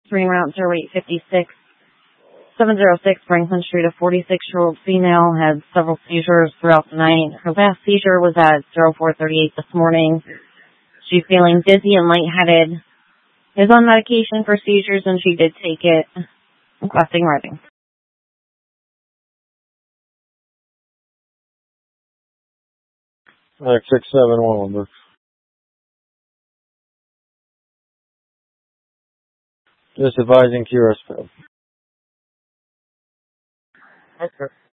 Ring route 0856. 706 Franklin Street, a 46-year-old female had several seizures throughout the night. Her last seizure was at 0438 this morning. She's feeling dizzy and lightheaded. Is on medication for seizures, and she did take it. Requesting writing. 671. Just advising QRS. Okay.